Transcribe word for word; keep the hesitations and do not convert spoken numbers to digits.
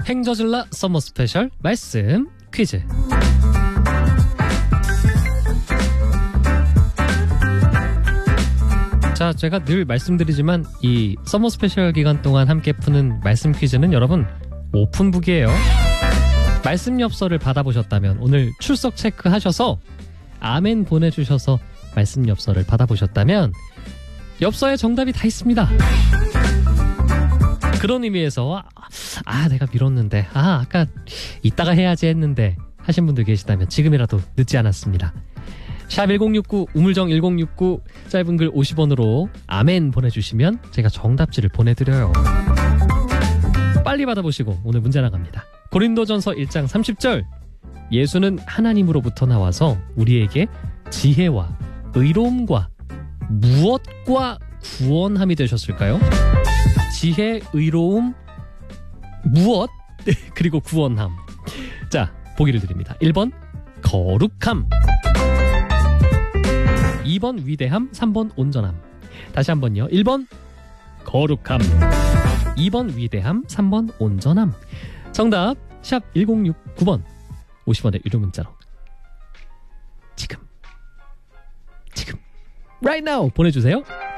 팽저질라 서머 스페셜 말씀 퀴즈. 자, 제가 늘 말씀드리지만 이 서머 스페셜 기간 동안 함께 푸는 말씀 퀴즈는 여러분 오픈북이에요. 말씀 엽서를 받아보셨다면 오늘 출석 체크하셔서 아멘 보내주셔서 말씀 엽서를 받아보셨다면 엽서에 정답이 다 있습니다. 그런 의미에서 아 내가 미뤘는데 아 아까 이따가 해야지 했는데 하신 분들 계시다면 지금이라도 늦지 않았습니다. 샵 일공육구 우물정 일공육구 짧은 글 오십 원으로 아멘 보내주시면 제가 정답지를 보내드려요. 빨리 받아보시고 오늘 문제 나갑니다. 고린도전서 일 장 삼십 절 예수는 하나님으로부터 나와서 우리에게 지혜와 의로움과 무엇과 구원함이 되셨을까요? 지혜, 의로움, 무엇, 그리고 구원함. 자, 보기를 드립니다. 일 번 거룩함, 이 번 위대함, 삼 번 온전함. 다시 한번요. 일 번 거룩함, 이 번 위대함, 삼 번 온전함. 정답 샵 일공육구 번 오십 원의 유료 문자로 지금 지금 right now 보내주세요.